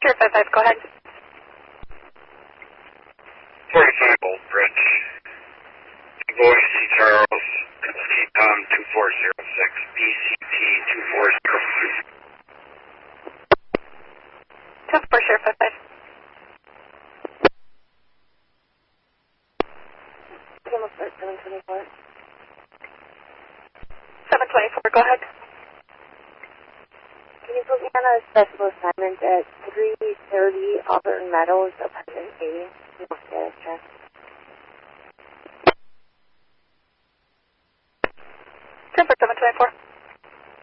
Sure, 55, go ahead. 45 Old Bridge. Boise, Charles, CTOM 2406, BCT 2406. 10-4, sure, 55. 724. 724, go ahead. Can you put me on a special assignment at 330 Auburn Meadows, apartment A, North Track? 10-4, 724.